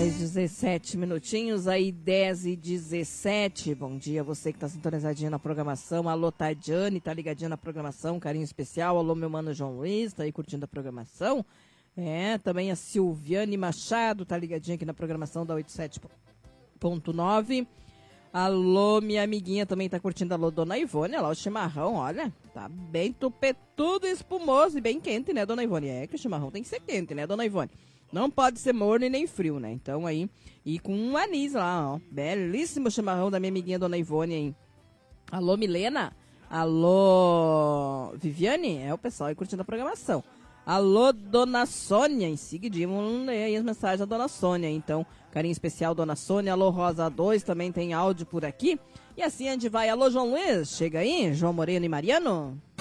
mais 17 minutinhos, aí 10h17. Bom dia, você que tá sintonizadinha na programação. Alô, Tadiane, tá ligadinha na programação, carinho especial. Alô, meu mano João Luiz, tá aí curtindo a programação. Também a Silviane Machado, tá ligadinha aqui na programação da 87.9. Alô, minha amiguinha também tá curtindo. Alô, dona Ivone, olha lá o chimarrão, olha, tá bem tupetudo, espumoso e bem quente, né, dona Ivone? É que o chimarrão tem que ser quente, né, dona Ivone? Não pode ser morno e nem frio, né? Então aí, e com um anis lá, ó. Belíssimo chimarrão da minha amiguinha dona Ivone aí. Alô, Milena? Alô, Viviane? O pessoal aí curtindo a programação. Alô, dona Sônia? Em seguidinho, vamos ler aí as mensagens da dona Sônia. Então, carinho especial, dona Sônia. Alô, Rosa 2, também tem áudio por aqui. E assim a gente vai. Alô, João Luiz? Chega aí, João Moreno e Mariano?